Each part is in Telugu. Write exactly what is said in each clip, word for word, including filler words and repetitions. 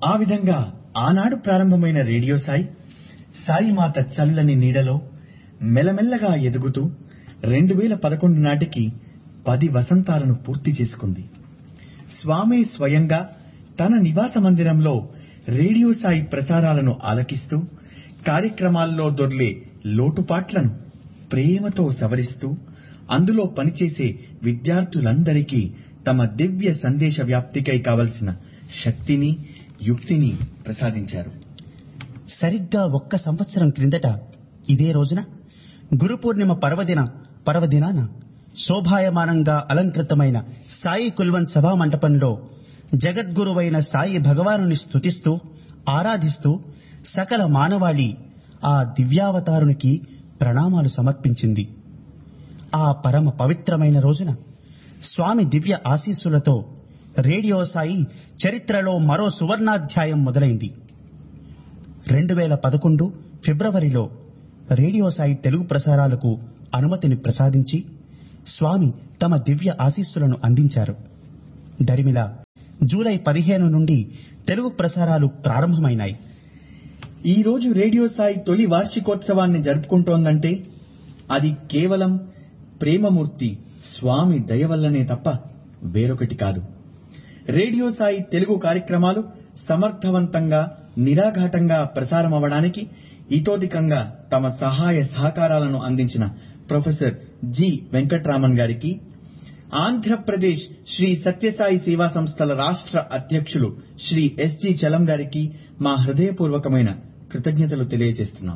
ఆ విధంగా ఆనాడు ప్రారంభమైన రేడియో సాయి సాయిమాత చల్లని నీడలో మెల్లమెల్లగా ఎదుగుతూ రెండు వేల పదకొండు నాటికి పది వసంతాలను పూర్తి చేసుకుంది. స్వామి స్వయంగా తన నివాస మందిరంలో రేడియో సాయి ప్రసారాలను ఆలకిస్తూ కార్యక్రమాల్లో దొర్లే లోటుపాట్లను ప్రేమతో సవరిస్తూ అందులో పనిచేసే విద్యార్థులందరికీ తమ దివ్య సందేశ వ్యాప్తికై కావలసిన శక్తిని, యుక్తిని ప్రసాదించారు. సరిగ్గా ఒక్క సంవత్సరం క్రిందట ఇదే రోజున గురు పూర్ణిమ పర్వదిన పర్వదినాన శోభాయమానంగా అలంకృతమైన సాయి కుల్వన్ సభా మంటపంలో జగద్గురువైన సాయి భగవానుని స్తుతిస్తూ ఆరాధిస్తూ సకల మానవాళి ఆ దివ్యావతారునికి ప్రణామాలు సమర్పించింది. ఆ పరమ పవిత్రమైన రోజున స్వామి దివ్య ఆశీస్సులతో రేడియో సాయి చరిత్రలో మరో సువర్ణాధ్యాయం మొదలైంది. రెండు వేల పదకొండు ఫిబ్రవరిలో రేడియో సాయి తెలుగు ప్రసారాలకు అనుమతిని ప్రసాదించి స్వామి తమ దివ్య ఆశీస్సులను అందించారు. దరిమిల జూలై పదిహేను నుండి తెలుగు ప్రసారాలు ప్రారంభమైనాయి. ఈ రోజు రేడియో సాయి తొలి వార్షికోత్సవాన్ని జరుపుకుంటోందంటే అది కేవలం ప్రేమమూర్తి స్వామి దయ వల్లనే తప్ప వేరొకటి కాదు. రేడియో సాయి తెలుగు కార్యక్రమాలు సమర్థవంతంగా నిరాఘాటంగా ప్రసారమవడానికి ఇతోధికంగా తమ సహాయ సహకారాలను అందించిన ప్రొఫెసర్ జి వెంకట్రామన్ గారికి, ఆంధ్రప్రదేశ్ శ్రీ సత్యసాయి సేవా సంస్థల రాష్ట్ర అధ్యక్షులు శ్రీ ఎస్ జి చలం గారికి మా హృదయపూర్వకమైన కృతజ్ఞతలు తెలియజేస్తున్నాం.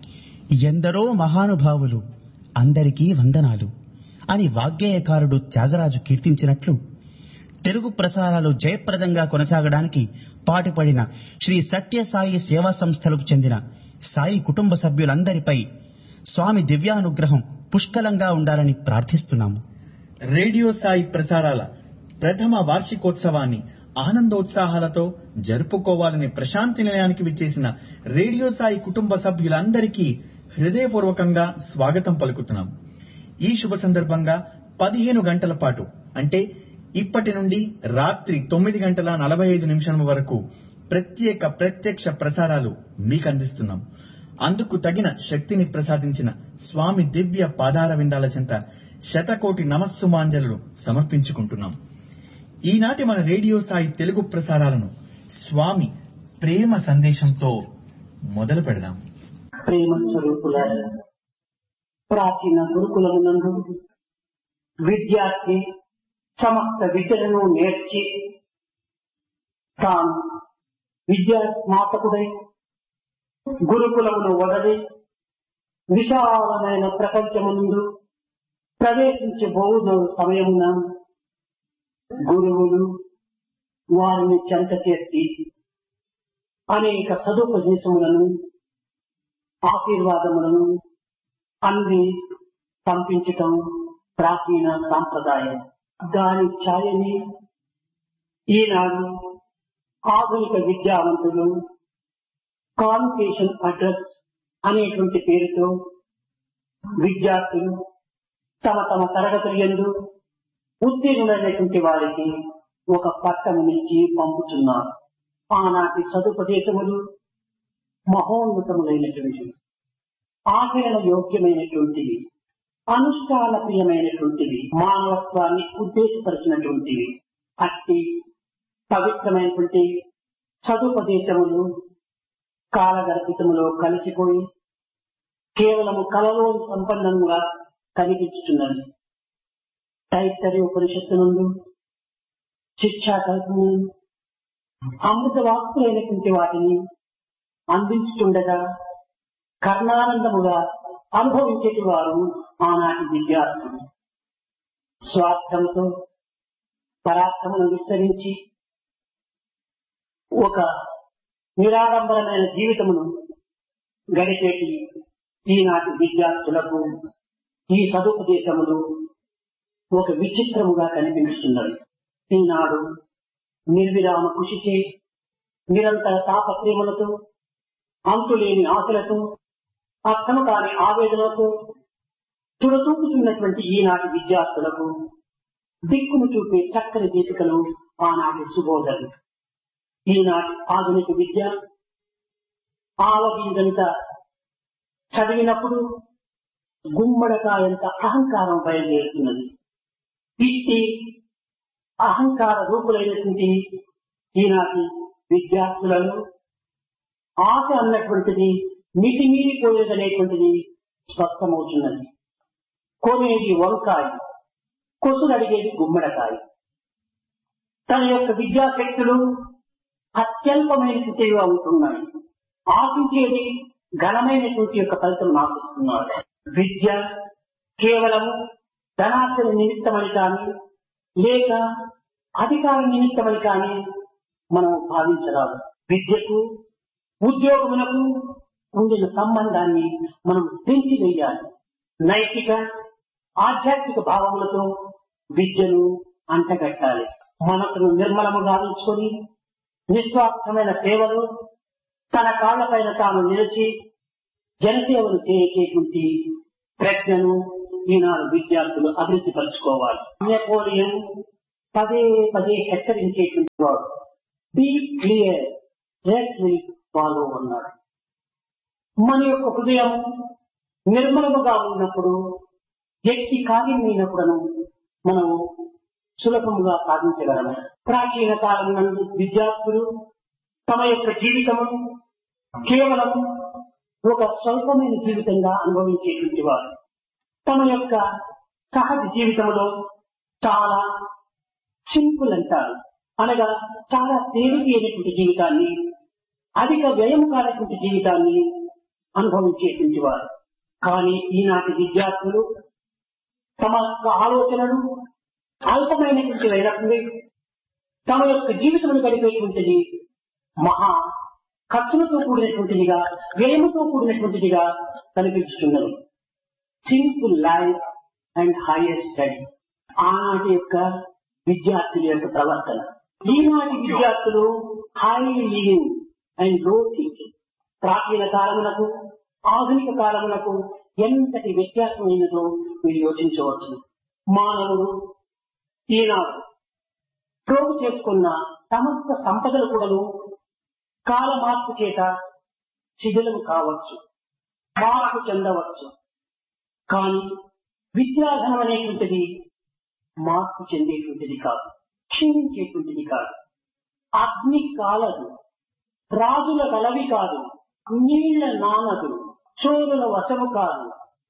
ఎందరో మహానుభావులు అందరికీ వందనాలు అని వాగ్గేయకారుడు త్యాగరాజు కీర్తించినట్లు తెలుగు ప్రసారాలు జయప్రదంగా కొనసాగడానికి పాటుపడిన శ్రీ సత్యసాయి సేవా సంస్థలకు చెందిన సాయి కుటుంబ సభ్యులందరిపై స్వామి దివ్యానుగ్రహం పుష్కలంగా ఉండాలని ప్రార్థిస్తున్నాము. రేడియో సాయి ప్రసారాల ప్రథమ వార్షికోత్సవాన్ని ఆనందోత్సాహాలతో జరుపుకోవాలని ప్రశాంతి నిలయానికి విచ్చేసిన రేడియో సాయి కుటుంబ సభ్యులందరికీ హృదయపూర్వకంగా స్వాగతం పలుకుతున్నాం. ఈ శుభ సందర్భంగా పదిహేను గంటల పాటు అంటే ఇప్పటి నుండి రాత్రి తొమ్మిది గంటల నలభై ఐదు నిమిషాల వరకు ప్రత్యేక ప్రత్యక్ష ప్రసారాలు మీకు అందిస్తున్నాం. అందుకు తగిన శక్తిని ప్రసాదించిన స్వామి దివ్య పాదార విందాల చెంత శతకోటి నమస్సుమాంజలు సమర్పించుకుంటున్నాం. ఈనాటి మన రేడియో సాయి తెలుగు ప్రసారాలను స్వామి ప్రేమ సందేశంతో మొదలు పెడదాం. ప్రేమ స్వరూపులారా, ప్రాచీన గురుకులమునందు విద్యార్థి సమస్త విద్యలను నేర్చి తాను విద్యా స్నాతకుడై గురుకులమును వదలి విశాలమైన ప్రపంచమునందు ప్రవేశించబోదు సమయమున గురువులు వారిని చెంత చేసి అనేక సదుపదేశములను ఆశీర్వాదములను అంది పంపించటం ప్రాచీన సాంప్రదాయం. దాని ఛాయని ఈనాడు ఆధునిక విద్యావంతులు కాన్వకేషన్ అడ్రస్ అనేటువంటి పేరుతో విద్యార్థులు తమ తమ తరగతుల యందు ఉత్తీర్ణులైనటువంటి వారికి ఒక పట్టమునిచ్చి పంపుతున్నారు. ఆనాటి సదుపదేశములు మహోన్నతములైనటువంటివి, ఆచరణ యోగ్యమైనటువంటివి, అనుష్ఠాన ప్రియమైనటువంటివి, మానవత్వాన్ని ఉద్దేశపరిచినటువంటివి. అట్టి పవిత్రమైనటువంటి సదుపదేశములు కాలగర్భితములో కలిసిపోయి కేవలము కలలో సంపన్నంగా కనిపించుతున్నది. తైత్తరీయ ఉపనిషత్తు నందు శిక్షా కల్పము అమృత వాక్కులైనటువంటి వాటిని అందించుతుండగా కర్ణానందముగా అనుభవించేటి వారు ఆనాటి విద్యార్థులు. స్వార్థంతో పరాక్రమను విస్తరించి ఒక నిరాడంబరమైన జీవితమును గడిపేటి ఈనాటి విద్యార్థులకు ఈ సదుపదేశములు ఒక విచిత్రముగా కనిపిస్తున్నది. ఈనాడు నిర్విరామ కృషిచే నిరంతర తాపత్రయములతో అంతులేని ఆశలతో అర్థము కాని ఆవేదనతో తుడతూపుతున్నటువంటి ఈనాటి విద్యార్థులకు దిక్కును చూపే చక్కని దీపికలు ఆనాటి సుబోధలు. ఈనాటి ఆధునిక విద్య ఆవగింజంత చదివినప్పుడు గుమ్మడకాయంత అహంకారం బయలుదేరుతున్నది. ఇట్టి అహంకార రూపులైనటువంటి ఈనాటి విద్యార్థులను ఆశ అన్నటువంటిది మితిమీరిపోయేదనేటువంటిది స్పష్టమవుతున్నది. కొనేది వంకాయ, కొసులడిగేది గుమ్మడకాయ. తన యొక్క విద్యాశక్తులు అత్యల్పమైనటువంటివిగా ఉంటున్నాయి. ఆశించేది ఘనమైనటువంటి యొక్క ఫలితం ఆశిస్తున్నారు. విద్య కేవలం ధనార్జన నిమిత్తమని కానీ లేక అధికార నిమిత్తమని కానీ మనం భావించరాదు. విద్యకు ఉద్యోగములకు ఉండిన సంబంధాన్ని మనం పెంచివేయాలి. నైతిక ఆధ్యాత్మిక భావములతో విద్యను అంటగట్టాలి. మనసును నిర్మలము గావించుకొని నిస్వార్థమైన సేవలు తన కాళ్లపైన తాను నిలిచి జనసేవలు చేసేటువంటి ప్రజ్ఞను ఈనాడు విద్యార్థులు అభివృద్ధి పరచుకోవాలి. నెపోలియన్ పదే పదే హెచ్చరించేటువంటి వాడు be clear rest will follow అన్నాడు. మన యొక్క హృదయం నిర్మలముగా ఉన్నప్పుడు వ్యక్తి కార్యమైనప్పుడను మనం సులభముగా సాధించగలము. ప్రాచీన కాలం నందు విద్యార్థులు తమ యొక్క జీవితము కేవలం ఒక స్వల్పమైన జీవితంగా అనుభవించేటువంటి వారు. తమ యొక్క సహజ జీవితంలో చాలా సింపుల్ అంటారు, అనగా చాలా తేలికైనటువంటి జీవితాన్ని, అధిక వ్యయం కానటువంటి జీవితాన్ని అనుభవించేటువంటి వారు. కానీ ఈనాటి విద్యార్థులు తమ యొక్క ఆలోచనలు అల్పమైనటువంటి అయినప్పుడు తమ యొక్క జీవితంలో గడిపేటువంటిది మహా ఖర్చులతో కూడినటువంటిదిగా, వ్యయముతో కూడినటువంటిదిగా కనిపిస్తున్నది. Simple life and higher study ఆనాటి యొక్క విద్యార్థుల యొక్క ప్రవర్తన. ఈనాటి విద్యార్థులు హై లివింగ్ అండ్ లో థింకింగ్. ప్రాచీన కాలములకు ఆధునిక కాలములకు ఎంతటి వ్యత్యాసమైనదో మీరు యోచించవచ్చు. మానవుడు ఈనాడు ప్రోగు చేసుకున్న సమస్త సంపదలు కూడాను కాల మార్పు చేత శిథిలం కావచ్చు, మార్పు చెందవచ్చు. కానీ విద్యాధనం అనేటువంటిది మార్పు చెందేటువంటిది కాదు, క్షీణించేటువంటిది కాదు. అగ్ని కాలదు, రాజుల గలవి కాదు, నీళ్ల నానదు, చోరుల వశము కాదు.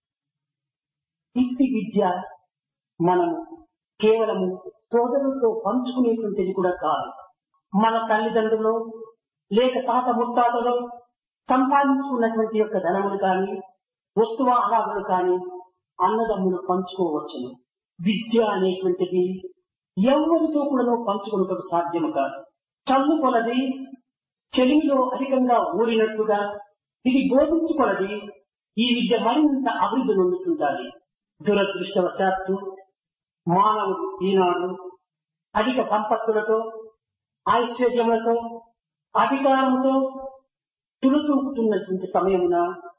ఇట్టి విద్య మనము కేవలము సోదరులతో పంచుకునేటువంటిది కూడా కాదు. మన తల్లిదండ్రులు లేక తాత ముత్తాతలో సంపాదించుకున్నటువంటి యొక్క ధనములు కానీ వస్తువాహారాలు కానీ అన్నదమ్ములు పంచుకోవచ్చును. విద్య అనేటువంటిది ఎవరితో కూడా పంచుకున్నట్టు సాధ్యము కాదు. చల్లు కొలది చెలిమిలో అధికంగా ఊరినట్టుగా ఇది బోధించుకొలది ఈ విద్య మరింత అభివృద్ధి పొందుతుంటాలి. దురదృష్టవశాత్తు మానవుడు ఈనాడు అధిక సంపత్తులతో, ఐశ్వర్యములతో, అధికారంతో తులుతూపుతున్నటువంటి సమయమున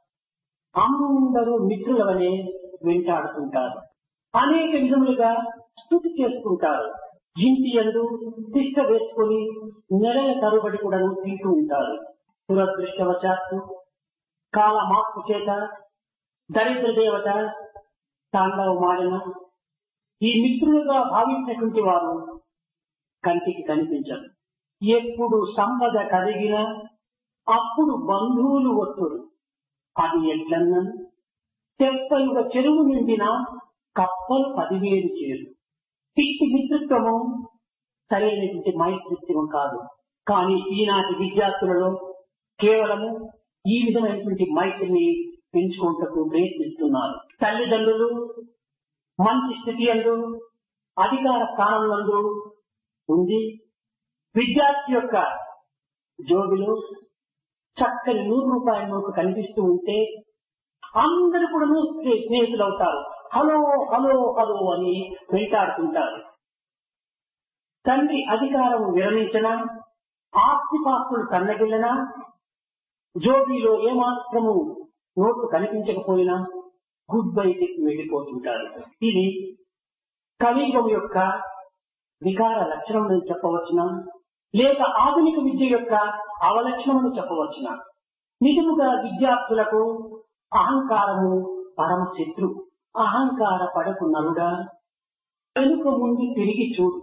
అందరూ మిత్రులవనే వెంటాడుతుంటారు. అనేక విధములుగా స్తుతి చేసుకుంటారు. ఇంటి యందు తిష్ట వేసుకుని నెలల తరుబడి కూడా తింటూ ఉంటారు. దురదృష్టవశాత్తు కాల మార్పు చేత దరిద్ర దేవత తాండవమాడిన ఈ మిత్రులుగా భావించినటువంటి వారు కంటికి కనిపించరు. ఎప్పుడు సంపద కలిగినా అప్పుడు బంధువులు వస్తురు. అది ఎట్లన్నా తెప్పలుగా చెరువు నిండిన కప్పలు పదివేలు చేరు. ఇట్టి మిత్రత్వము సరైనటువంటి మైత్రిత్వం కాదు. కానీ ఈనాటి విద్యార్థులలో కేవలము ఈ విధమైనటువంటి మైత్రిని పెంచుకుంటూ ప్రయత్నిస్తున్నారు. తల్లిదండ్రులు మంచి స్థితి అందు, అధికార స్థానంలో ఉంది విద్యార్థి యొక్క జోబిలో చక్కని నూరు రూపాయల నోటు కనిపిస్తూ ఉంటే అందరూ కూడా స్నేహితులు అవుతారు. హలో హలో హలో అని వెంటాడుతుంటారు. తండ్రి అధికారం విరమించినా, ఆస్తిపాస్తులు సన్నగిల్లినా, జోబీలో ఏమాత్రము నోటు కనిపించకపోయినా గుడ్ బై చెప్పి వెళ్ళిపోతుంటారు. ఇది కలియుగం యొక్క వికార లక్షణం అని చెప్పవచ్చునా? లేక ఆధునిక విద్య యొక్క అవలక్షణమని చెప్పవచ్చున. నిజముగా విద్యార్థులకు అహంకారము పరమ శత్రు. అహంకార పడకు నరుడా, వెనుక ముందు తిరిగి చూడు.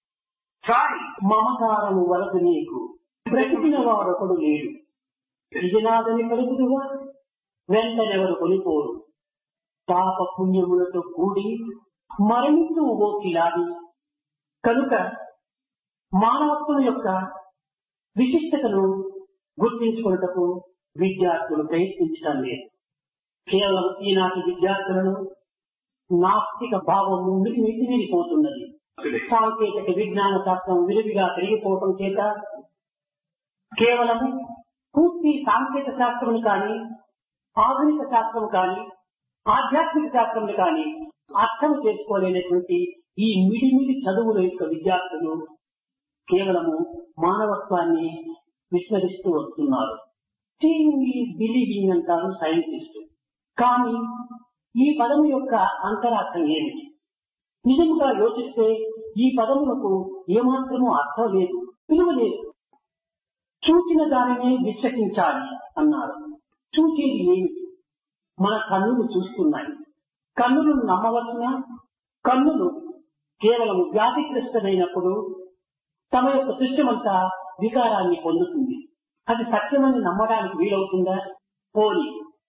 మమకారము వలదు నీకు, బ్రతికిన వాడొకడు లేడు. ఇది నాదని కలుగుదువా, వెంటనెవరు కొనిపోరు. పాప పుణ్యములతో కూడి మరణిస్తూ ఓకిలాడి. కనుక మానవత్వం యొక్క విశిష్టతను గుర్తించుకున్నటకు విద్యార్థులు ప్రయత్నించడం లేదు. కేవలం ఈనాటి విద్యార్థులను నాస్తిక భావం మితిమీరిపోతున్నది. సాంకేతిక విజ్ఞాన శాస్త్రం విరివిగా పెరిగిపోవటం చేత కేవలము పూర్తి సాంకేతిక శాస్త్రం కానీ, ఆధునిక శాస్త్రం కానీ, ఆధ్యాత్మిక శాస్త్రం కానీ అర్థం చేసుకోలేనటువంటి ఈ మిడిమిడి చదువుల యొక్క విద్యార్థులు కేవలము మానవత్వాన్ని విస్మరిస్తూ వస్తున్నారు. బిలీవింగ్ అంటారు సైంటిస్ట్. కానీ ఈ పదం యొక్క అంతరార్థం ఏమిటి? నిజంగా యోచిస్తే ఈ పదములకు ఏమాత్రమూ అర్థం లేదు, విలువ లేదు. చూచిన దానినే విశ్వసించాలి అన్నారు. చూచేది ఏమిటి? మన కన్నులు చూస్తున్నాయి. కన్నులను నమ్మవచ్చునా? కన్నులు కేవలం వ్యాధిగ్రస్తమైనప్పుడు తమ యొక్క దృశ్యమంతా వికారాన్ని పొందుతుంది. అది సత్యమని నమ్మడానికి వీలవుతుందా? పోని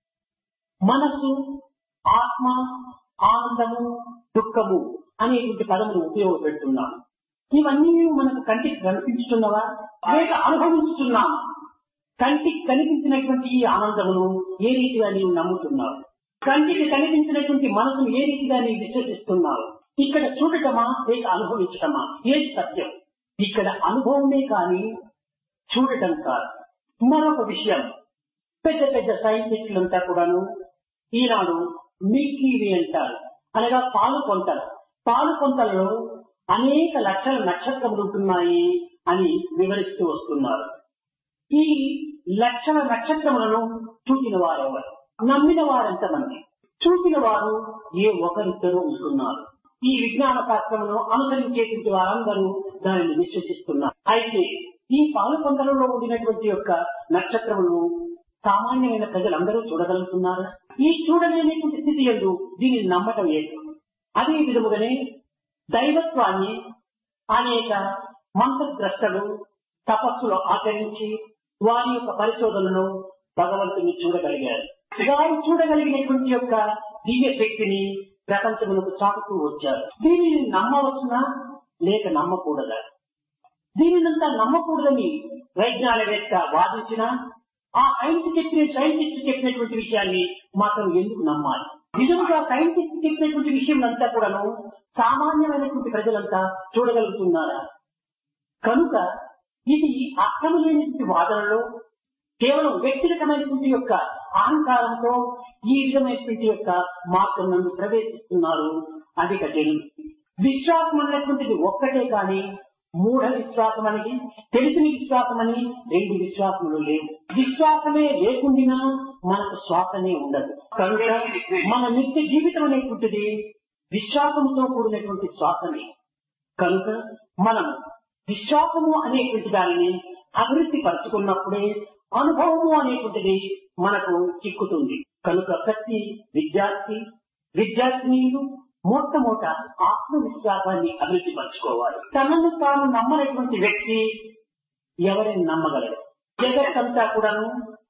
మనస్సు, ఆత్మ, ఆనందము, దుఃఖము అనేటువంటి పదములు ఉపయోగపెడుతున్నాము. ఇవన్నీ మనకు కంటికి కనిపించుతున్నవా లేక అనుభవించుతున్నామా? కంటికి కనిపించినటువంటి ఈ ఆనందమును ఏ రీతిగా నీవు నమ్ముతున్నావు? కంటికి కనిపించినటువంటి మనసును ఏ రీతిగా నీవు విశ్వసిస్తున్నావు? ఇక్కడ చూడటమా లేక అనుభవించటమా? ఏది సత్యం? ఇక్కడ అనుభవమే కానీ చూడటం కాదు. మరొక విషయం, పెద్ద పెద్ద సైంటిస్టులంతా కూడాను ఈనాడు మిల్కీ వే అంటారు, అనగా పాలు కొంతలు. పాలు కొంతలలో అనేక లక్షల నక్షత్రములు ఉంటున్నాయి అని వివరిస్తూ వస్తున్నారు. ఈ లక్షల నక్షత్రములను చూచిన వారెవరు? నమ్మిన వారెంతమంది? చూసిన వారు ఏ ఒకరిద్దరు ఉంటున్నారు. ఈ విజ్ఞాన శాస్త్రమును అనుసరించేటువంటి వారందరూ దానిని విశ్వసిస్తున్నారు. అయితే ఈ పాలు కొంతలలో ఉండినటువంటి యొక్క నక్షత్రములను సామాన్యమైన ప్రజలందరూ చూడగలుగుతున్నారు. ఈ చూడలేనటువంటి స్థితి యందు దీనిని నమ్మటం లేదు. అదే విధముగానే దైవత్వాన్ని అనేక మంత్రద్రష్టలు తపస్సులు ఆచరించి వారి యొక్క పరిశోధనను భగవంతుని చూడగలిగారు. వారు చూడగలిగినటువంటి యొక్క దివ్య శక్తిని ప్రపంచములకు చాటుతూ వచ్చారు. దీనిని నమ్మవచ్చునా లేక నమ్మకూడదా? దీనినంతా నమ్మకూడదని వైజ్ఞానికవేత్త వాదించినా ఆ సైన్స్ చెప్పిన సైంటిస్ట్ చెప్పినటువంటి విషయాన్ని మాత్రం ఎందుకు నమ్మాలి? నిజంగా సైంటిస్ట్ చెప్పినటువంటి విషయం అంతా కూడాను సామాన్యమైనటువంటి ప్రజలంతా చూడగలుగుతున్నారా? కనుక ఇది అర్థం లేనటువంటి వాదనలో కేవలం వ్యక్తిగతమైనటువంటి యొక్క అహంకారంతో ఈ విధమైనటువంటి యొక్క మార్గం నందు ప్రవేశిస్తున్నారు అధిక జనులు. విశ్వాసం అనేటువంటిది ఒక్కటే కానీ మూఢ విశ్వాసం అనేది, తెలిసిన విశ్వాసం అని రెండు విశ్వాసములు లేవు. విశ్వాసమే లేకుండా మనకు శ్వాసనే ఉండదు. కనుక మన నిత్య జీవితం అనేటువంటిది విశ్వాసంతో కూడినటువంటి శ్వాసమే. కనుక మనం విశ్వాసము అనేటువంటి దానిని అభివృద్ధి పరుచుకున్నప్పుడే అనుభవము అనేటువంటిది మనకు చిక్కుతుంది. కనుక ప్రతి విద్యార్థి విద్యార్థినీయులు మొట్టమొదట ఆత్మవిశ్వాసాన్ని అభివృద్ధి పరచుకోవాలి. తనను తాను నమ్మనటువంటి వ్యక్తి ఎవరైనా నమ్మగలడు. జగత్తంతా కూడాను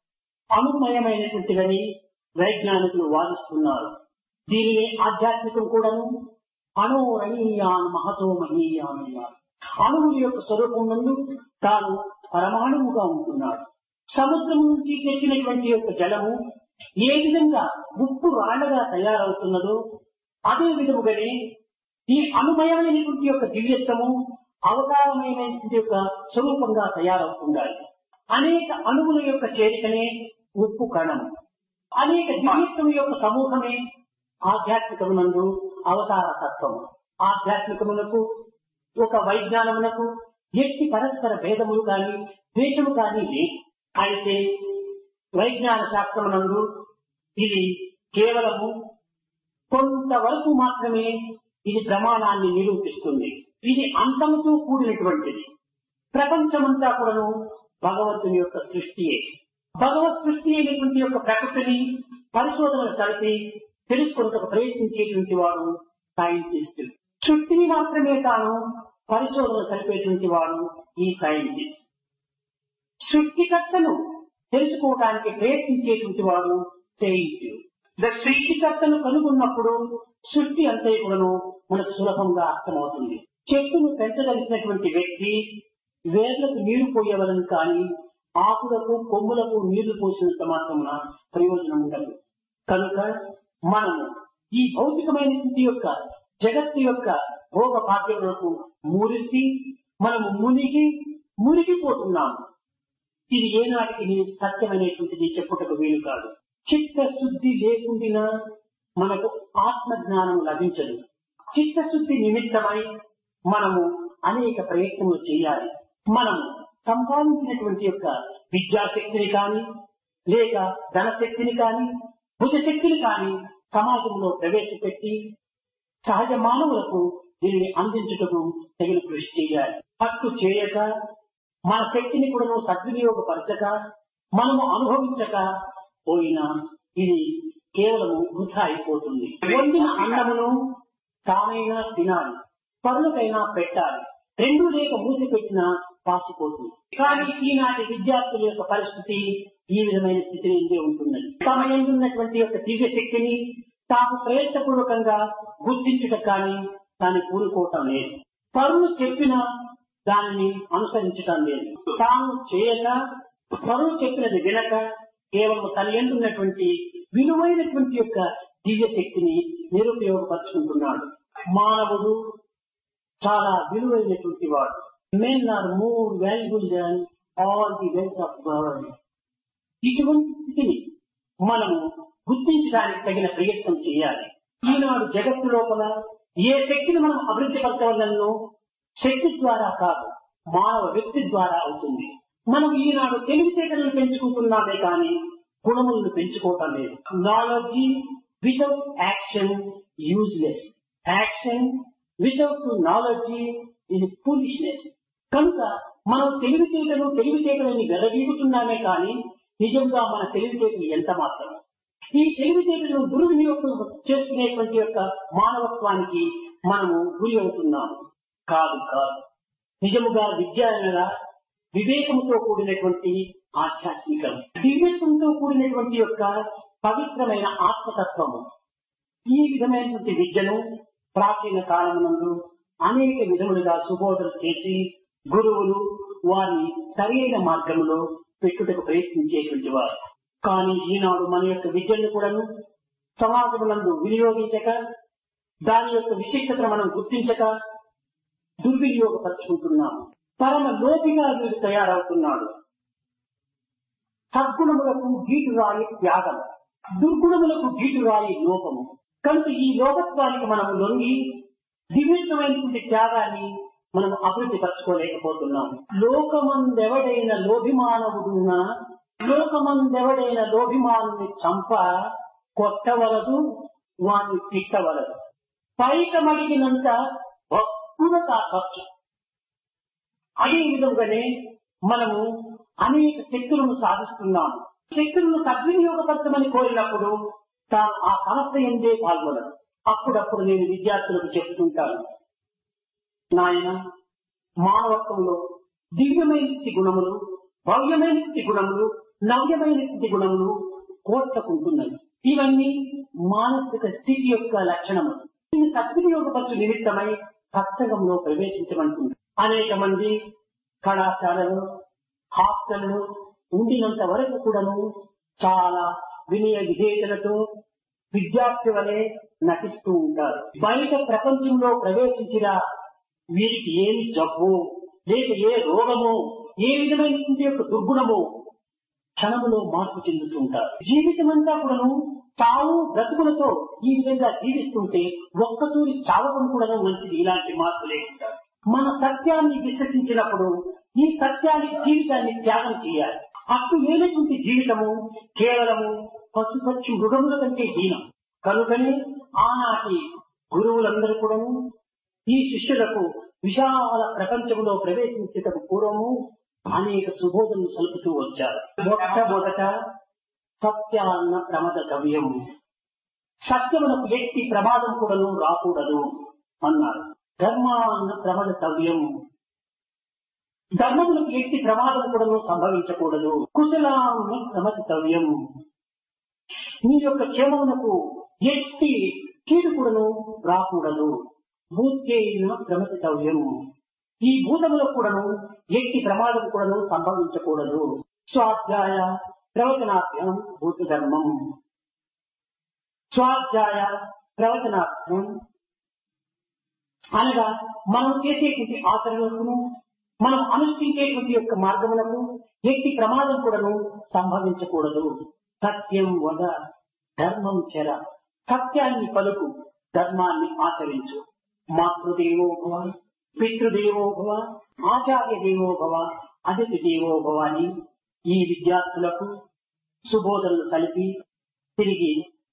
అనుమయమైనటువంటిదని వైజ్ఞానికులు వాదిస్తున్నారు. దీనిని ఆధ్యాత్మికం కూడాను అణోరణీయాన్ మహతో మహీయాన్ అన్నారు. అణువుల యొక్క స్వరూపం నందు తాను పరమాణువుగా ఉంటున్నాడు. సముద్రం నుంచి తెచ్చినటువంటి యొక్క జలము ఏ విధంగా ఉప్పు రాళ్లగా తయారవుతున్నదో అదే విధముగానే ఈ అనుమయమైనటువంటి యొక్క దివ్యత్వము అవతారమైనటువంటి యొక్క స్వరూపంగా తయారవుతుండాలి. అనేక అణువుల యొక్క చేరికనే ఉప్పు కణము. అనేక దివ్యత్వం యొక్క సమూహమే ఆధ్యాత్మికమునందు అవతార తత్వము. ఆధ్యాత్మికమునకు ఒక వైజ్ఞానమునకు ఎట్టి పరస్పర భేదములు కానీ ద్వేషము కానీ లేదు. అయితే వైజ్ఞాన శాస్త్రమునందు ఇది కేవలము కొంతవరకు మాత్రమే ఇది ప్రమాణాన్ని నిరూపిస్తుంది. ఇది అంతముతో కూడినటువంటిది. ప్రపంచమంతా కూడాను భగవంతుని యొక్క సృష్టియే. భగవత్ సృష్టి అయినటువంటి యొక్క ప్రకృతిని పరిశోధనలు జరిపి తెలుసుకున్నకు ప్రయత్నించేటువంటి వాడు సైంటిస్ట్. సృష్టిని మాత్రమే తాను పరిశోధన జరిపేటువంటి వాడు ఈ సైంటిస్ట్. సృష్టికర్తను తెలుసుకోవడానికి ప్రయత్నించేటువంటి వాడు సెయింట్. సృష్టికర్తను కనుగొన్నప్పుడు సృష్టి అంతే కూడాను మనకు సులభంగా అర్థమవుతుంది. చెట్టును పెంచగలిగినటువంటి వ్యక్తి వేర్లకు నీరు పోయేవలను కానీ ఆకులకు కొమ్ములకు నీళ్లు పోసినంత మాత్రమున ప్రయోజనం ఉండదు. కనుక మనము ఈ భౌతికమైనటువంటి యొక్క జగత్తు యొక్క భోగ భాగ్యములకు మురిసి మనము మునిగి మునిగిపోతున్నాము. ఇది ఏనాటికి సత్యమైనటువంటిది చెప్పుటకు వీలు కాదు. చిత్తశుద్ధి లేకుండా మనకు ఆత్మజ్ఞానం లభించదు. చిత్తశుద్ధి నిమిత్తమై మనము అనేక ప్రయత్నములు చేయాలి. మనము సంపాదించినటువంటి యొక్క విద్యాశక్తిని కానీ లేక ధనశక్తిని కానీ భుజశక్తిని కానీ సమాజంలో ప్రవేశపెట్టి సహజ మానవులకు దీనిని అందించుటకు తగిన కృషి చేయాలి. అట్టు చేయక మన శక్తిని కూడా సద్వినియోగపరచక మనము అనుభవించక పోయినా ఇది కేవలము వృధా అయిపోతుంది. వండిన అన్నమును తానైనా తినాలి, పరులకైనా పెట్టాలి. రెండు లేక మూసిపెట్టినా పాసిపోతుంది. కానీ ఈనాటి విద్యార్థుల యొక్క పరిస్థితి ఈ విధమైన స్థితి నుండే ఉంటున్నది. తమ ఉన్నటువంటి యొక్క దివ్య శక్తిని తాము ప్రయత్నపూర్వకంగా గుర్తించుట కానీ దాన్ని కూరుకోవటం లేదు. పరులు చెప్పినా దానిని అనుసరించటం లేదు. తాను చేయక పరులు చెప్పినది వినక కేవలం తన ఉన్నటువంటి విలువైనటువంటి యొక్క దివ్య శక్తిని నిరుపయోగపరుచుకుంటున్నాడు. మానవుడు చాలా విలువైనటువంటి వాడు. Men are more valuable than all the wealth of world. ఇటువంటి స్థితిని మనము గుర్తించడానికి తగిన ప్రయత్నం చేయాలి. ఈనాడు జగత్తు లోపల ఏ శక్తిని మనం అభివృద్ధి పరచవలనో శక్తి ద్వారా కాదు, మానవ వ్యక్తి ద్వారా అవుతుంది. మనం ఈనాడు తెలివితేటలను పెంచుకుంటున్నామే కానీ గుణములను పెంచుకోవటం లేదు. Knowledge without action useless, action without knowledge ఇది ఫూలిష్నెస్. కనుక మనం తెలివితేటలు తెలివితేటలని వెలవీగుతున్నామే కానీ నిజంగా మన తెలివితేటలు ఎంత మాత్రం. ఈ తెలివితేటలను దుర్వినియోగం చేసుకునేటువంటి యొక్క మానవత్వానికి మనము గురి అవుతున్నాము. కాదు కాదు నిజముగా విద్య అనగా వివేకంతో కూడినటువంటి ఆధ్యాత్మికం, దివ్యత్వంతో కూడినటువంటి యొక్క పవిత్రమైన ఆత్మతత్వము. ఈ విధమైనటువంటి విద్యను ప్రాచీన కాలమునందు అనేక విధములుగా సుబోధన చేసి గురువులు వారిని సరైన మార్గంలో పెట్టుటకు ప్రయత్నించేటువంటి వారు. కానీ ఈనాడు మన యొక్క విద్యను కూడాను సమాజములందు వినియోగించక దాని యొక్క విశిష్టతను మనం గుర్తించక దుర్వినియోగపరుచుకుంటున్నాము. పరమ లోపిగా వీడు తయారవుతున్నాడు. సద్గుణములకు గీటురాయి త్యాగం, దుర్గుణములకు గీటురాయి లోపము. కనుక ఈ లోపత్వానికి మనము లొంగి దివ్యమైనటువంటి త్యాగాన్ని మనం అభివృద్ధి పరచుకోలేకపోతున్నాము. లోకమందెవడైన లోభిమానవుడున్నా లోకమందెవడైన లోభిమానుని చంప కొట్టవలదు, వాణ్ణి తిట్టవలదు. పైకమడిగినంత భక్తుడత ఖర్చు. అదే విధంగానే మనము అనేక శక్తులను సాధిస్తున్నాము. శక్తులను సద్వినియోగపరచమని కోరినప్పుడు తాను ఆ సంస్థ ఎందే పాల్గొనదు. అప్పుడప్పుడు నేను విద్యార్థులకు చెప్తుంటాను, నాయన మానవత్వంలో దివ్యమైన గుణములు, భవ్యమైన గుణములు, నవ్యమైన గుణములు కోట్లకుంటున్నాయి. ఇవన్నీ మానసిక స్థితి యొక్క లక్షణములు. దీన్ని సద్వినియోగపరచు నిమిత్తమై సత్సంగంలో ప్రవేశించమంటుంది. అనేక మంది కళాశాలలు హాస్టళ్లు ఉండినంత వరకు కూడాను చాలా వినయ విధేయతలతో విద్యార్థి వలె నటిస్తూ ఉంటారు. బయట ప్రపంచంలో ప్రవేశించిన వీరికి ఏమి జబ్బు లేక ఏ రోగమో ఏ విధమైనటువంటి యొక్క దుర్గుణమో క్షణములో మార్పు చెందుతుంటారు. జీవితం అంతా కూడాను తాము బ్రతుకులతో ఈ విధంగా జీవిస్తుంటే ఒక్కతూరి చావడం కూడా మంచిది. ఇలాంటి మార్పు లేకుంటారు. మన సత్యాన్ని విశ్వసించినప్పుడు ఈ సత్యానికి జీవితాన్ని త్యాగం చేయాలి. అట్టు లేనటువంటి జీవితము కేవలము పశుపక్షి మృగముల కంటే హీనం. కనుకనే ఆనాటి గురువులందరూ కూడా ఈ శిష్యులకు విశాల ప్రపంచంలో ప్రవేశించేటకు పూర్వము అనేక సుబోధనలు సలుపుతూ వచ్చారు. మొట్టమొదట సత్యాన్న ప్రమద కవ్యం, సత్యమునకు ఎట్టి ప్రమాదం కూడాను రాకూడదు అన్నారు. ధర్మాన్న ప్రమద కవ్యం, ధర్మములకు ఎట్టి ప్రమాదం కూడాను సంభవించకూడదు. కుశలాన్ని ప్రమదితవ్యం, మీ యొక్క క్షేమమునకు ఎట్టి కీడు కూడాను రాకూడదు. భూత్యైన ప్రమదితవ్యం, ఈ భూతములకు కూడాను ఎట్టి ప్రమాదం కూడాను సంభవించకూడదు. స్వాధ్యాయ ప్రవచనార్థం భూత ధర్మం, స్వాధ్యాయ ప్రవచనార్థం అనగా మనం చేసేటువంటి ఆచరణలకు, మనం అనుష్ఠించేటువంటి యొక్క మార్గములకు ఎట్టి ప్రమాదం కూడాను సంభవించకూడదు. సత్యం వద ధర్మం చెర, సత్యాన్ని పలుకు, ధర్మాన్ని ఆచరించు. మాతృదేవో భవ, పితృదేవో భవ, ఆచార్య దేవో భవ, అతిథి దేవో భవ అని ఈ విద్యార్థులకు సుబోధనలు సలిపి తిరిగి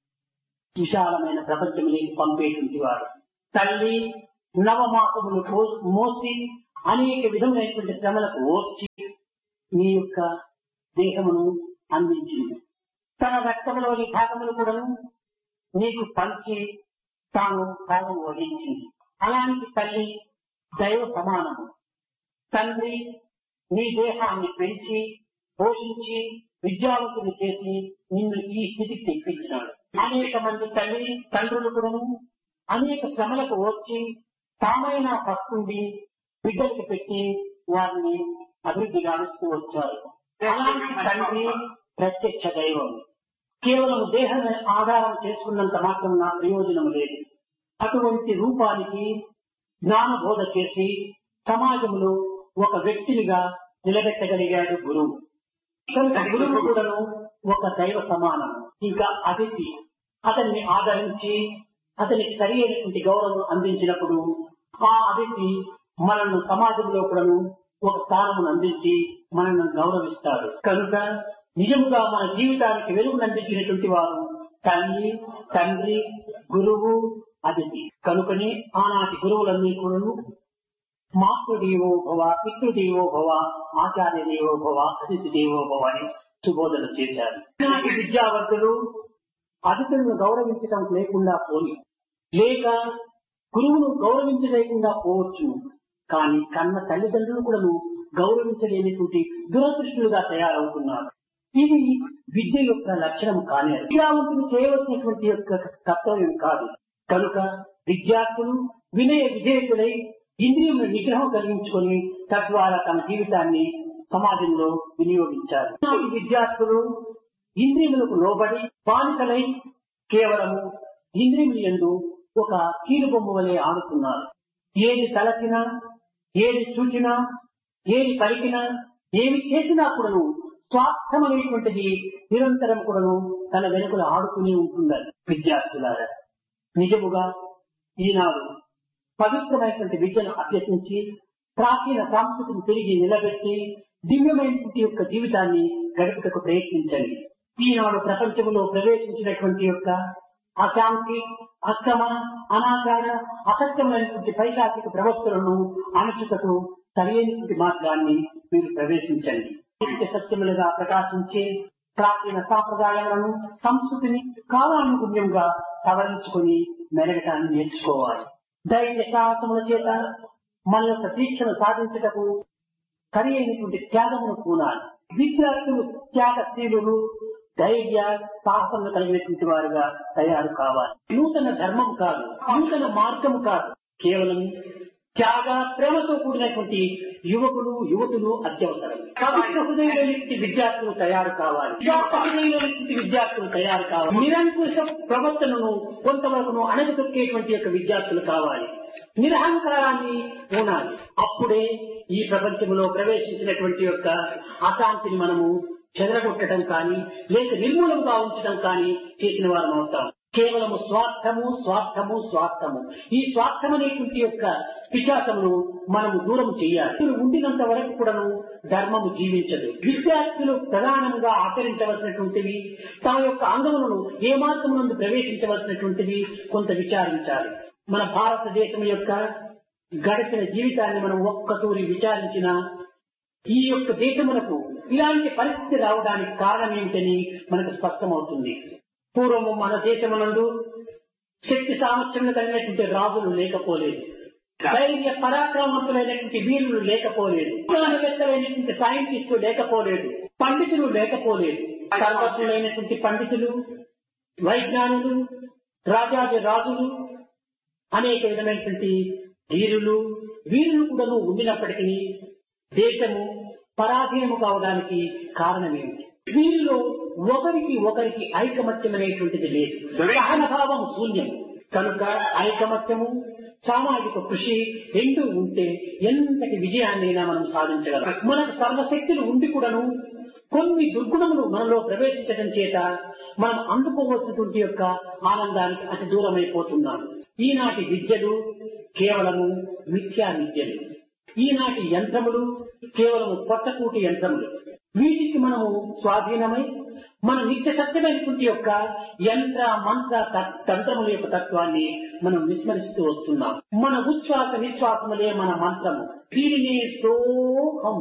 విశాలమైన ప్రపంచంలోకి పంపేటువంటి వారు. తల్లి నవమాసములు మోసి అనేక విధములైనటువంటి శ్రమలకు ఓర్చి మీ యొక్క దేహమును అందించింది. తన రక్తంలోని భాగములు కూడాను నీకు పంచి తాను భాగం వహించింది. అలాంటి తల్లి దైవ సమానము. తండ్రి నీ దేహాన్ని పెంచి పోషించి విద్యావంతుని చేసి నిన్ను ఈ స్థితికి తెప్పించినాడు. అనేక మంది తల్లి తండ్రులు కూడాను అనేక శ్రమలకు వచ్చి తామైన పస్తుండి బిడ్డలకు పెట్టి వారిని అభివృద్ధి గావిస్తూ వచ్చారు. అలాంటి తండ్రి ప్రత్యక్ష దైవం. కేవలం దేహాన్ని ఆధారం చేసుకున్నంత మాత్రం నా ప్రయోజనం లేదు. అటువంటి రూపానికి జ్ఞానబోధ చేసి సమాజంలో ఒక వ్యక్తినిగా నిలబెట్టగలిగాడు గురువు. కనుక గురువు కూడాను ఒక దైవ సమానం. ఇంకా అతిథి అతన్ని ఆదరించి అతనికి సరి అయినటువంటి గౌరవం అందించినప్పుడు ఆ అతిథి మనల్ని సమాజంలో కూడాను ఒక స్థానమును అందించి మనల్ని గౌరవిస్తాడు. కనుక నిజముగా మన జీవితానికి వెలుగును అందించినటువంటి వారు తల్లి, తండ్రి, గురువు, అతిథి. కనుకనే ఆనాటి గురువులన్నీ కూడాను మాతృదేవో భవ, పితృదేవో భవ, ఆచార్య దేవో భవ, అతిథి దేవో భవ అని సుబోధన చేశారు. ఈనాటి విద్యావంతులు అతిథులను గౌరవించడం లేకుండా పోయి, లేక గురువును గౌరవించలేకుండా పోవచ్చు. కానీ కన్న తల్లిదండ్రులు కూడా గౌరవించలేనిటువంటి దురదృష్టులుగా తయారవుతున్నారు. ఇది విద్య యొక్క లక్షణం కానీ విద్యావంతులు చేయవలసినటువంటి యొక్క కర్తవ్యం కాదు. కనుక విద్యార్థులు వినయ విధేయకులై ఇంద్రియముల నిగ్రహం కలిగించుకొని తద్వారా తమ జీవితాన్ని సమాజంలో వినియోగించారు. ఈ విద్యార్థులు ఇంద్రియములకు లోబడి బానిసలై కేవలము ఇంద్రియముల యందు ఒక కీలుబొమ్మ వలె ఆడుతున్నారు. ఏది తలచినా, ఏది చూచినా, ఏది పలికినా, ఏమి చేసినా కూడాను స్వార్థమైనటువంటిది నిరంతరం కూడాను తన వెనుకలు ఆడుతూనే ఉంటుందని విద్యార్థులారా. నిజముగా ఈనాడు పవిత్రమైనటువంటి విద్యను అభ్యసించి ప్రాచీన సంస్కృతిని తిరిగి నిలబెట్టి దివ్యమైనటువంటి యొక్క జీవితాన్ని గడుపుటకు ప్రయత్నించండి. ఈనాడు ప్రపంచంలో ప్రవేశించినటువంటి యొక్క అశాంతి, అక్రమ, అనాచార, అసత్యమైనటువంటి పైశాచిక ప్రవక్తలను అణచుటకు సరైనటువంటి మార్గాన్ని మీరు ప్రవేశించండి. నిత్య సత్యములుగా ప్రకాశించే ప్రాచీన సాంప్రదాయాలను, సంస్కృతిని కాలానుగుణ్యంగా సవరించుకొని మెరగటాన్ని నేర్చుకోవాలి. ధైర్య సాహసముల చేత మన యొక్క దీక్షను సాధించటకు సరి అయినటువంటి త్యాగమును పూనాలి. విద్యార్థులు త్యాగశీలులు, ధైర్య సాహసములు కలిగినటువంటి వారుగా తయారు కావాలి. నూతన ధర్మం కాదు, నూతన మార్గం కాదు, కేవలం త్యాగ ప్రేమతో కూడినటువంటి యువకులు, యువతులు అత్యవసరం. పవిత్ర హృదయమైనటువంటి విద్యార్థులు తయారు కావాలి. హృదయమైనటువంటి విద్యార్థులు తయారు కావాలి. నిరంకుశ ప్రవర్తనను కొంతవరకు అణగదొక్కేటువంటి యొక్క విద్యార్థులు కావాలి. నిరహంకారాన్ని ఉండాలి. అప్పుడే ఈ ప్రపంచంలో ప్రవేశించినటువంటి యొక్క అశాంతిని మనము చెదరగొట్టడం కానీ, లేక నిర్మూలంగా ఉంచడం కానీ చేసిన వారం అవుతాం. కేవలము స్వార్థము, స్వార్థము, స్వార్థము. ఈ స్వార్థం అనేటువంటి యొక్క పిశాచమును మనము దూరం చేయాలి. ఉండినంత వరకు కూడాను ధర్మము జీవించదు. విద్యార్థులు ప్రధానంగా ఆచరించవలసినటువంటివి, తమ యొక్క అంగములను ఏ మార్గమునందు ప్రవేశించవలసినటువంటివి కొంత విచారించాలి. మన భారతదేశం యొక్క గడిచిన జీవితాన్ని మనం ఒక్కతూరి విచారించిన ఈ యొక్క దేశమునకు ఇలాంటి పరిస్థితి రావడానికి కారణం ఏమిటని మనకు స్పష్టమవుతుంది. పూర్వము మన దేశమునందు శక్తి సామర్థ్యం కలిగినటువంటి రాజులు లేకపోలేదు, ధైర్య పరాక్రమవంతులైనటువంటి వీరులు లేకపోలేదు, విజ్ఞానవేత్తలైనటువంటి సైంటిస్టులు లేకపోలేదు, పండితులు లేకపోలేదు. సర్వజ్ఞులైనటువంటి పండితులు, వైజ్ఞానులు, రాజాది రాజులు, అనేక విధమైనటువంటి వీరులు వీరులు కూడా ఉండినప్పటికీ దేశము పరాధీనము కావడానికి కారణమేమిటి? వీరిలో ఒకరికి ఒకరికి ఐకమత్యం అనేటువంటిది లేదు, సహనభావం శూన్యం. కనుక ఐకమత్యము, సామాజిక కృషి రెండు ఉంటే ఎంతటి విజయాన్నైనా మనం సాధించగలం. మనకు సర్వశక్తులు ఉండి కూడాను కొన్ని దుర్గుణములు మనలో ప్రవేశించడం చేత మనం అందుకోవలసినటువంటి యొక్క ఆనందానికి అతి దూరమైపోతున్నాం. ఈనాటి విద్యలు కేవలము మిథ్యా విద్యలు, ఈనాటి యంత్రములు కేవలము పొట్టకూటి యంత్రములు. వీటికి మనము స్వాధీనమై మన నిత్య సత్యమైనటువంటి యొక్క యంత్ర మంత్ర తంత్రముల యొక్క తత్వాన్ని మనం విస్మరిస్తూ వస్తున్నాం. మన ఉచ్ఛ్వాస నిశ్వాసములే మన మంత్రము. దీనినే సోహం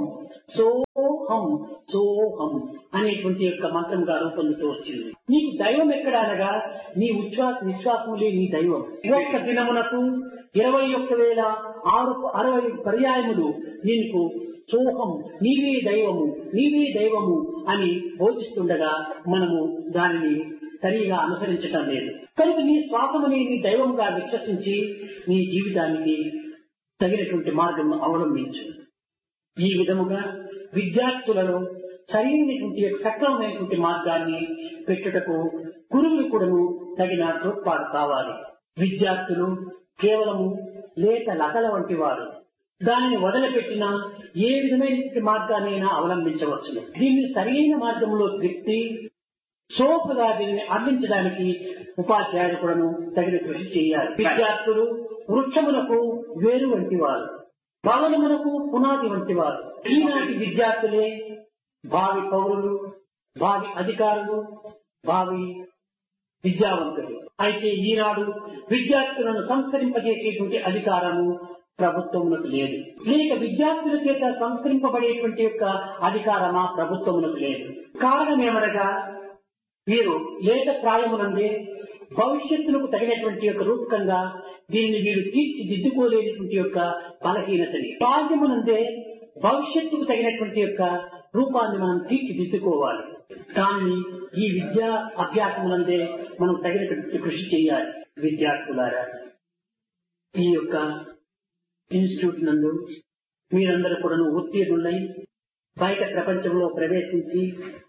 సోహం సోహం అనేటువంటి యొక్క మంత్రంగా రూపొందుతూ వచ్చింది. నీకు దైవం ఎక్కడ అనగా నీ ఉచ్ఛ్వాస నిశ్వాసములే నీ దైవం. ఒక్క దినమునకు ఇరవై ఒక్క వేల ఆరు అరవై పర్యాయములు నీకు సోహం నీవే దైవము నీవే దైవము అని బోధిస్తుండగా మనము దానిని సరిగా అనుసరించటం లేదు. కనుక నీ శ్వాసముని నీ దైవంగా విశ్వసించి నీ జీవితానికి తగినటువంటి మార్గం అవలంబించు. ఈ విధముగా విద్యార్థులలో సరైనటువంటి సక్రమమైనటువంటి మార్గాన్ని పెట్టుటకు గురువులు కూడాను తగిన తోడ్పాటు కావాలి. విద్యార్థులు కేవలము లేత లతల వంటి వారు. దానిని వదిలిపెట్టినా ఏ విధమైన మార్గాన్నైనా అవలంబించవచ్చును. దీన్ని సరైన మార్గంలో తిప్పి సోపుగా దీనిని అందించడానికి ఉపాధ్యాయులు కూడాను తగిన కృషి చేయాలి. విద్యార్థులు వృక్షములకు వేరు వంటి వారు, భవనమునకు పునాది వంటి వారు. ఈనాటి విద్యార్థులే భావి పౌరులు, భావి అధికారులు, భావి విద్యావంతులు. అయితే ఈనాడు విద్యార్థులను సంస్కరింపజేసేటువంటి అధికారము ప్రభుత్వమునకు లేదు, లేక విద్యార్థుల చేత సంస్కరింపబడేటువంటి యొక్క అధికారమా ప్రభుత్వమునకు లేదు. కారణం ఏమనగా వీరు లేక ప్రాయమునందే భవిష్యత్తులకు తగినటువంటి యొక్క రూపకంగా దీనిని వీరు తీర్చిదిద్దుకోలేనటువంటి యొక్క బలహీనతని, బాల్యమునందే భవిష్యత్తుకు తగినటువంటి యొక్క రూపాన్ని మనం తీర్చిదిద్దుకోవాలి. దాన్ని ఈ విద్యా అభ్యాసమునందే మనం తగినటువంటి కృషి చేయాలి. విద్యార్థులారా, ఈ యొక్క ఇన్స్టిట్యూట్ నందు మీరందరూ కూడా ఉత్తీర్ణులై బయట ప్రపంచంలో ప్రవేశించి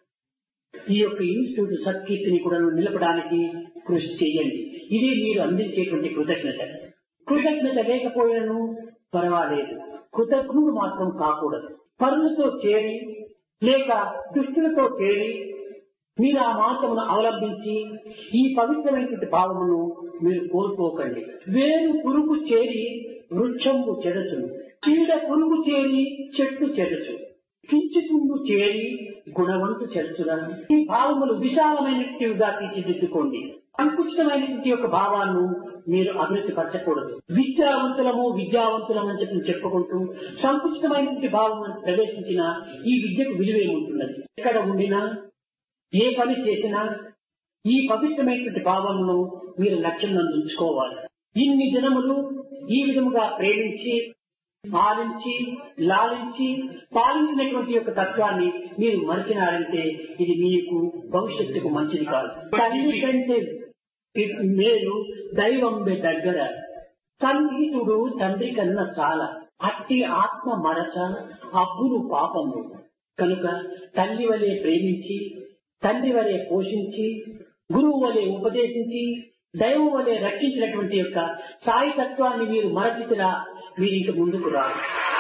ఈ యొక్క ఇన్స్టిట్యూట్ సత్కీర్తిని కూడా నిలపడానికి కృషి చేయండి. ఇది మీరు అందించేటువంటి కృతజ్ఞత. కృతజ్ఞత లేకపోయినను పర్వాలేదు, కృతజ్ఞుడు మాత్రం కాకూడదు. పరులతో చేరి లేక దుష్టులతో చేరి మీరు ఆ మార్గమును అవలంబించి ఈ పవిత్రమైనటువంటి భావమును మీరు కోల్పోకండి. వేరు పురుగు చేరి వృక్షంబు చెరచును, చీడ పురుగు చేరి చెట్టు చెరచు, కించుతుండు చేరి గుణవంతు చెరచులను. ఈ భావములు విశాలమైనట్టుగా తీర్చిదిద్దుకోండి. సంకుచితమైనటువంటి యొక్క భావాన్ని మీరు అభివృద్ధి పరచకూడదు. విద్యావంతులము విద్యావంతులం అని చెప్పి చెప్పుకుంటూ సంకుచితమైనటువంటి భావం ప్రవేశించిన ఈ విద్యకు విలువేముంటున్నది? ఎక్కడ ఉండినా ఏ పని చేసినా ఈ పవిత్రమైనటువంటి భావమును మీరు లక్ష్యం ఉంచుకోవాలి. ఇన్ని దినములు ఈ విధముగా ప్రేమించి పాలించి లాలించి పాలించినటువంటి యొక్క తత్వాన్ని మీరు మరిచినారంటే ఇది మీకు భవిష్యత్తుకు మంచిది కాదు. తల్లి కంటే మేలు దైవం దగ్గర, సన్నిహితుడు తండ్రి కన్నా చాలా, అట్టి ఆత్మ మరచ అబ్బును పాపము. కనుక తల్లి వలె ప్రేమించి, తండ్రి వలె పోషించి, గురువు వలె ఉపదేశించి, దైవం వలె రక్షించినటువంటి యొక్క సాయి తత్వాన్ని మీరు మరచితిరా మీరు ఇంక ముందుకు రారు.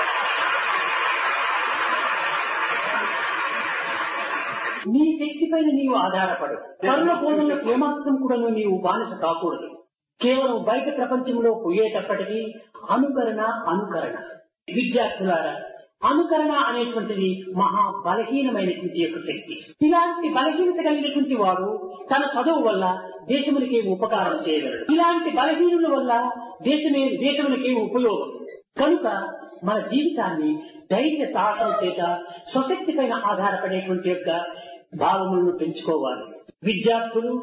నీ శక్తి పైన నీవు ఆధారపడు. కర్మ బోధనలకు ఏమాత్రం కూడా నీవు బానిస కాకూడదు. కేవలం బయట ప్రపంచంలో పోయేటప్పటికీ అనుకరణ అనుకరణ. విద్యార్థులారా, అనుకరణ అనేటువంటిది మహా బలహీనమైనటువంటి యొక్క శక్తి. ఇలాంటి బలహీనత కలిగినటువంటి వాడు తన చదువు వల్ల దేశమునికి ఉపకారం చేయగలడు. ఇలాంటి బలహీనుల వల్ల దేశమే దేశమునికి ఉపయోగం. కనుక మన జీవితాన్ని ధైర్య సాహసం చేత స్వశక్తి పైన ఆధారపడేటువంటి యొక్క భావములను పెంచుకోవాలి. విద్యార్థులు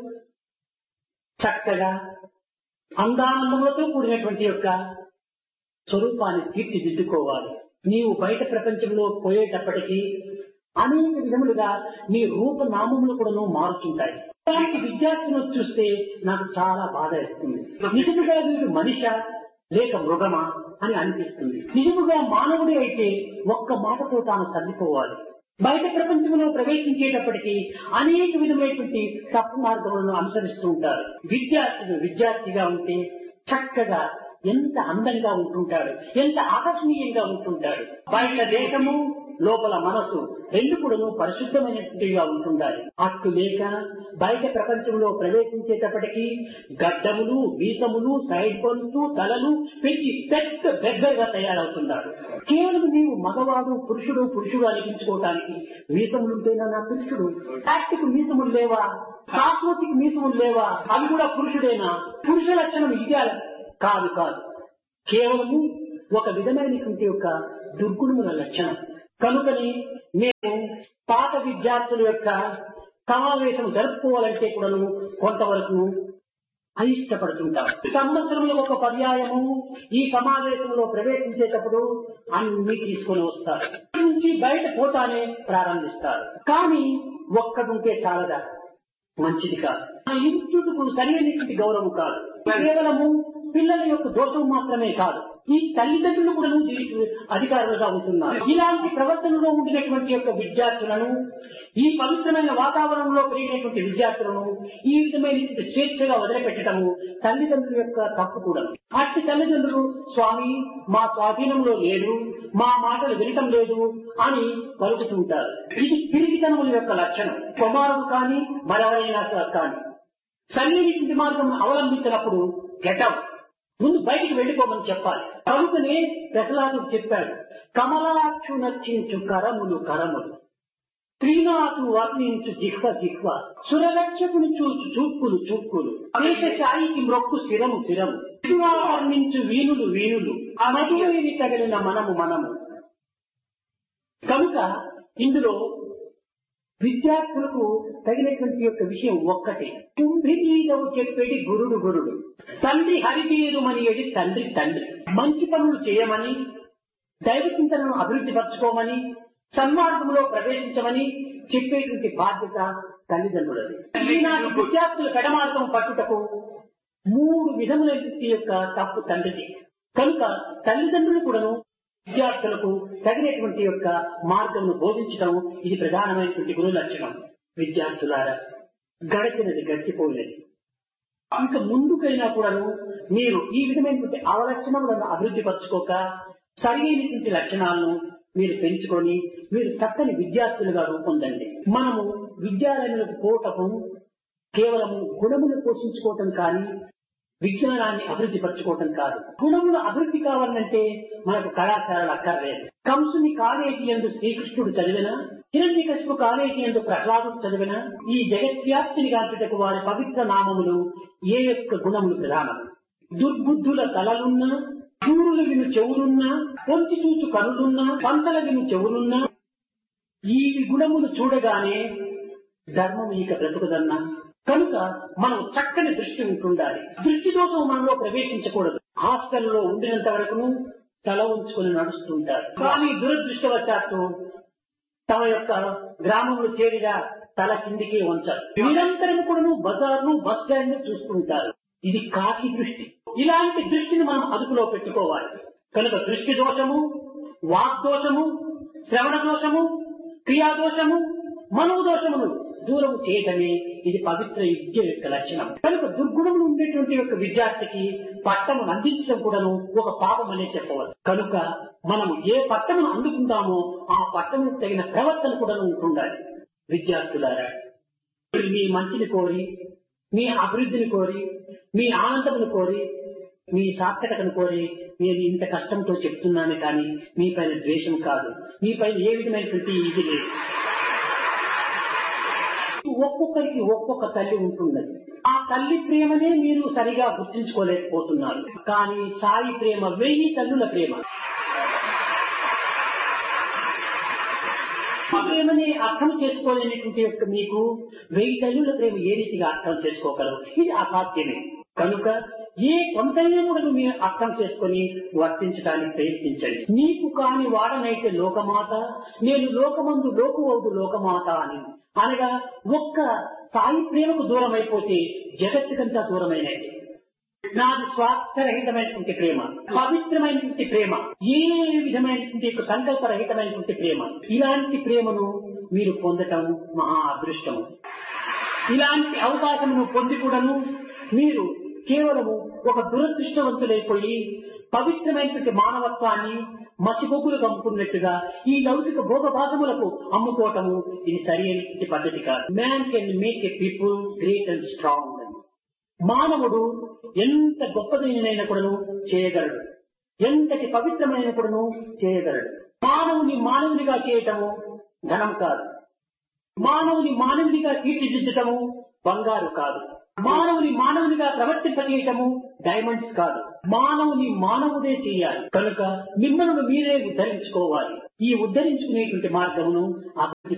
చక్కగా అందానందములతో కూడినటువంటి యొక్క స్వరూపాన్ని తీర్చిదిద్దుకోవాలి. నీవు బయట ప్రపంచంలో పోయేటప్పటికీ అనేక విధములుగా నీ రూపనామములు కూడా మారుతుంటాయి. అలాంటి విద్యార్థులను చూస్తే నాకు చాలా బాధ వేస్తుంది. నిజముగా వీడు మనిషా లేక మృగమా అని అనిపిస్తుంది. నిజముగా మానవుడే అయితే ఒక్క మాటతో తాను సర్దుకోవాలి. బయట ప్రపంచంలో ప్రవేశించేటప్పటికీ అనేక విధమైనటువంటి తప్పు మార్గములను అనుసరిస్తూ ఉంటారు. విద్యార్థులు విద్యార్థిగా ఉంటే చక్కగా ఎంత అందంగా ఉంటుంటాడు, ఎంత ఆకర్షణీయంగా ఉంటుంటాడు. బయట దేహము లోపల మనసు రెండు కూడా పరిశుద్ధమైనట్టుగా ఉంటుండాలి. అట్టు లేక బయట ప్రపంచంలో ప్రవేశించేటప్పటికీ గడ్డములు, వీసములు, సైడ్ పనులు, తలలు పెంచి పెద్ద బెగ్గరగా తయారవుతున్నాడు. కేవలం నీవు మగవాడు పురుషుడు పురుషుడు అనిపించుకోవటానికి మీసములుంటేనా నా పురుషుడు? యాక్టికి మీసములు లేవా? సాస్వతికి మీసములు లేవా? అవి కూడా పురుషుడేనా? పురుష లక్షణం ఇదే కాదు కాదు కేవలము ఒక విధమైనటువంటి యొక్క దుర్గుణముల లక్షణం. కనుకని మేము పాత విద్యార్థుల యొక్క సమావేశం జరుపుకోవాలంటే కూడాను కొంతవరకు అయిష్టపడుతుంటాం. సంవత్సరంలో ఒక పర్యాయము ఈ సమావేశంలో ప్రవేశించేటప్పుడు అన్ని తీసుకొని వస్తారు. నుంచి బయట పోతానే ప్రారంభిస్తారు. కానీ ఒక్కడుంటే చాలదా, మంచిది కాదు. ఆ ఇన్స్టిట్యూట్ కు సరైనటువంటి గౌరవం కాదు. కేవలము పిల్లల యొక్క దోషం మాత్రమే కాదు, ఈ తల్లిదండ్రులు కూడా దీనికి అధికారులుగా ఉంటున్నారు. ఇలాంటి ప్రవర్తనలో ఉండినటువంటి యొక్క విద్యార్థులను, ఈ పవిత్రమైన వాతావరణంలో పెరిగినటువంటి విద్యార్థులను ఈ విధమైన స్వేచ్ఛగా వదిలిపెట్టడము తల్లిదండ్రుల యొక్క తప్పు కూడా. అట్టి తల్లిదండ్రులు స్వామి మా స్వాధీనంలో లేదు, మా మాటలు వినటం లేదు అని పలుకుతుంటారు. ఇది పిరిగితనముల యొక్క లక్షణం. కుమారుడు కానీ మరెవరైనా కానీ సరైనటువంటి మార్గం అవలంబించినప్పుడు గెటప్ ముందు బయటికి వెళ్ళిపోమని చెప్పాలి. కనుకనే ప్రహ్లాదుడు చెప్పాడు, కమలాక్షు నర్చించు కరములు కరములు, శ్రీనాథు వర్ణించు జిహ్వ జిహ్వ, సురరక్షకుని చూచు చూక్కులు చూక్కులు, దేశశాయికి మ్రొక్కు శిరము శిరము, వర్ణించు వీణులు వీణులు, మధురవిని తగిలిన మనము మనము. కనుక ఇందులో విద్యార్థులకు తగినటువంటి యొక్క విషయం ఒక్కటే. కుంభిగీతవు చెప్పేది గురుడు గురుడు, తండ్రి హరితీరుమని ఏది తండ్రి తండ్రి. మంచి పనులు చేయమని, దైవ చింతనను అభివృద్ధి పరచుకోమని, సన్మార్గంలో ప్రవేశించమని చెప్పేటువంటి బాధ్యత తల్లిదండ్రులది. ఈనాటి విద్యార్థుల పెడమార్గం పట్టుటకు మూడు విధములైన యొక్క తప్పు తండ్రిది. కనుక తల్లిదండ్రులు కూడాను విద్యార్థులకు తగినటువంటి యొక్క మార్గంను బోధించడం ఇది ప్రధానమైనటువంటి గురు లక్షణం. విద్యార్థులారా, గడిచినది గడిచిపోలేదు. ఇంకా ముందుకైనా కూడాను మీరు ఈ విధమైనటువంటి అవలక్షణములను అభివృద్ధి పరచుకోక సరైనటువంటి లక్షణాలను మీరు పెంచుకొని మీరు చక్కని విద్యార్థులుగా రూపొందండి. మనము విద్యాలయాలకు పోవటము కేవలము గుణములు పోషించుకోవటం కానీ విజ్ఞానాన్ని అభివృద్ధి పరచుకోవటం కాదు. గుణములు అభివృద్ధి కావాలంటే మనకు కళాశాలలు అక్కర్లేదు. కంసుని కాలేజీ యందు శ్రీకృష్ణుడు చదివిన, హిరణ్యకశిపు కాలేజీ యందు ప్రహ్లాదుడు చదివిన, ఈ జగత్వ్యాప్తిని గాంచుటకు వారి పవిత్ర నామములు ఏ యొక్క గుణములు ప్రధానం. దుర్బుద్ధుల తలలున్నా, చూరులు విను చెవులున్నా, పొంచి చూచు కనులున్నా, పంతల విను చెవులున్నా, ఈ గుణములు చూడగానే ధర్మం ఇక బ్రతుకుదన్నా. కనుక మనం చక్కని దృష్టి ఉంటుండాలి. దృష్టి దోషం మనలో ప్రవేశించకూడదు. హాస్టల్లో ఉండినంత వరకును తల ఉంచుకొని నడుస్తుంటారు. కానీ దురదృష్టవశాత్తు తమ యొక్క గ్రామంలో చేరిగా తల కిందికి ఉంచారు. నిరంతరం కూడా బజార్ను బస్ స్టాండ్ చూస్తుంటారు. ఇది కాకి దృష్టి. ఇలాంటి దృష్టిని మనం అదుపులో పెట్టుకోవాలి. కనుక దృష్టి దోషము, వాగ్దోషము, శ్రవణ దోషము, క్రియాదోషము, మనోదోషమును దూరం చేయటమే ఇది పవిత్ర విద్య యొక్క లక్షణం. కనుక దుర్గుణములు ఉండేటువంటి యొక్క విద్యార్థికి పట్టమును అందించడం కూడాను ఒక పాపం అనే చెప్పవచ్చు. కనుక మనము ఏ పట్టమును అందుకుంటామో ఆ పట్టముకు తగిన ప్రవర్తన కూడా ఉంటుండాలి. విద్యార్థులారా, మీ మంచిని కోరి, మీ అభివృద్ధిని కోరి, మీ ఆనందమును కోరి, మీ సార్థకతను కోరి నేను ఇంత కష్టంతో చెప్తున్నాను. కానీ మీ పైన ద్వేషం కాదు, మీ పైన ఏ విధమైనటువంటి ఇది లేదు. ఒక్కొక్కరికి ఒక్కొక్క తల్లి ఉంటున్నది. ఆ తల్లి ప్రేమనే మీరు సరిగా గుర్తించుకోలేకపోతున్నారు. కానీ సాయి ప్రేమ వెయ్యి తల్లుల ప్రేమ. ప్రేమని అర్థం చేసుకోలేనటువంటి యొక్క మీకు వెయ్యి తల్లుల ప్రేమ ఏ రీతిగా అర్థం చేసుకోగలరు? ఇది అసాధ్యమే. కనుక ఏ కొంతైనా కూడా మీరు అర్థం చేసుకుని వర్తించడానికి ప్రయత్నించండి. నీకు కాని వాడనైతే లోకమాత, నేను లోకమందు లోకువౌదు లోకమాత అని అనగా ఒక్క సాయి ప్రేమకు దూరం అయిపోతే జగత్తుకంతా దూరమైనది. నాది స్వార్థరహితమైనటువంటి ప్రేమ, పవిత్రమైనటువంటి ప్రేమ, ఏ విధమైనటువంటి సంకల్పరహితమైనటువంటి ప్రేమ. ఇలాంటి ప్రేమను మీరు పొందటం మహా అదృష్టము. ఇలాంటి అవకాశమును పొంది కూడాను మీరు కేవలము ఒక దురదృష్టవంతులైపోయి పవిత్రమైనటువంటి మానవత్వాన్ని మసిగొగ్గులు కమ్ముకున్నట్టుగా ఈ లౌకిక భోగభాగములకు అమ్ముకోవటము ఇది సరి అయినటువంటి పద్ధతి కాదు. Man can make a people great and strong. మానవుడు ఎంత గొప్పదైన కూడాను చేయగలడు, ఎంతటి పవిత్రమైన కూడాను చేయగలడు. మానవుని మానవునిగా చేయటము ధనం కాదు, మానవుని మానవునిగా తీర్చిదిద్దటము బంగారు కాదు, మానవుని మానవునిగా ప్రవర్తింపజేయటము డైమండ్స్ కాదు. మానవుని మానవుడే చేయాలి. కనుక మిమ్మల్ని మీరే ఉద్ధరించుకోవాలి. ఈ ఉద్ధరించుకునేటువంటి మార్గమును